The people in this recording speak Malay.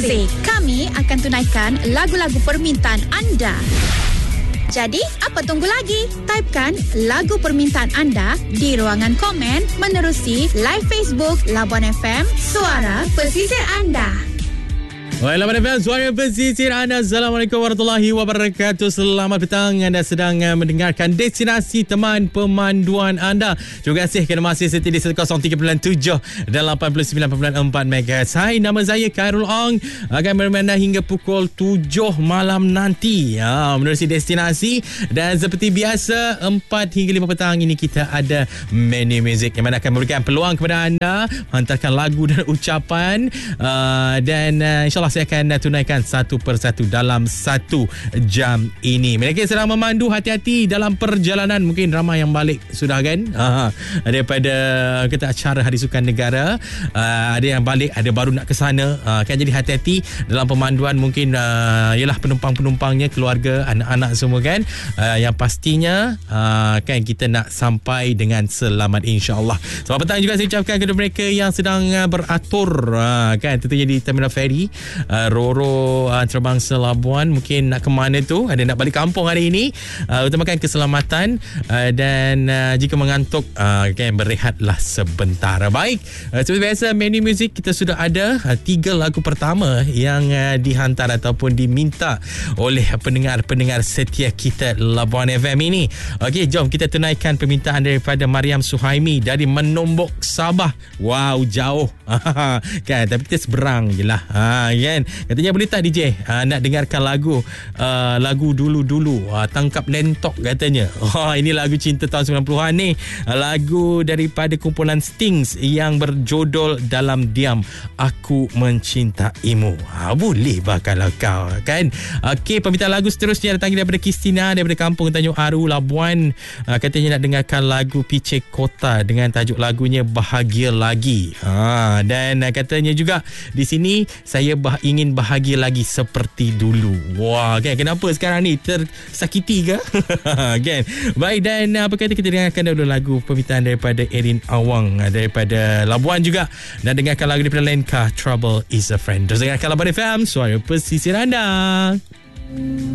Music. Kami akan tunaikan lagu-lagu permintaan anda. Jadi, apa tunggu lagi? Typekan lagu permintaan anda di ruangan komen menerusi live Facebook Labuan FM, Suara Pesisir Anda. Labuan FM, Suara Pesisir Anda. Assalamualaikum warahmatullahi wabarakatuh. Selamat petang. Anda sedang mendengarkan destinasi teman pemanduan anda. Terima kasih kerana masih setia di 103.7 dan 89.4 MHz. Hai, nama saya Khairul Ong. Akan bermanda hingga pukul 7 malam nanti menerusi destinasi. Dan seperti biasa 4 hingga 5 petang ini kita ada menu muzik yang mana akan memberikan peluang kepada anda hantarkan lagu dan ucapan. Dan insyaAllah saya akan tunaikan satu persatu dalam 1 jam ini. Mereka sedang memandu, hati-hati dalam perjalanan. Mungkin ramai yang balik sudah kan daripada kita acara Hari Sukan Negara. Ada yang balik, ada baru nak ke sana kan. Jadi hati-hati dalam pemanduan. Mungkin ialah penumpang-penumpangnya, keluarga, anak-anak semua kan. Yang pastinya kan kita nak sampai dengan selamat insya-Allah. Selamat petang juga saya ucapkan kepada mereka yang sedang beratur kan, tentunya di Terminal Ferry Roro antarabangsa Labuan. Mungkin nak ke mana tu, ada nak balik kampung hari ini. Utamakan keselamatan dan jika mengantuk kan, berehatlah sebentar. Baik, seperti biasa menu muzik kita sudah ada 3 lagu pertama yang dihantar ataupun diminta oleh pendengar-pendengar setia kita Labuan FM ini. Okey, jom kita tunaikan permintaan daripada Mariam Suhaimi dari Menombok, Sabah. Wow, jauh kan, tapi kita seberang je lah kan. Katanya boleh tak DJ nak dengarkan lagu dulu-dulu, Tangkap Lentok katanya. Ini lagu cinta tahun 90-an ni, lagu daripada kumpulan Stings yang berjudul Dalam Diam Aku Mencintaimu. Boleh bakal kau kan. Okey, permintaan lagu seterusnya datang daripada Kristina daripada Kampung Tanjung Aru, Labuan. Katanya nak dengarkan lagu Pice Kota dengan tajuk lagunya Bahagia Lagi. Dan katanya juga di sini saya ingin bahagia lagi seperti dulu. Wah kan, kenapa sekarang ni tersakiti ke? Kan. Baik, dan apa kata kita dengarkan dulu lagu permintaan daripada Erin Awang daripada Labuan juga. Dan dengarkan lagu daripada Lenka, Trouble is a Friend. Terus dengarkan Labuan FM, Suara Pesisir Anda.